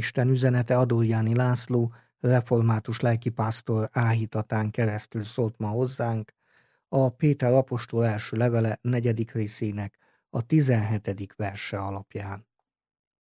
Isten üzenete Adorjáni László, református lelkipásztor áhítatán keresztül szólt ma hozzánk a Péter apostol első levele 4. részének a 17. verse alapján.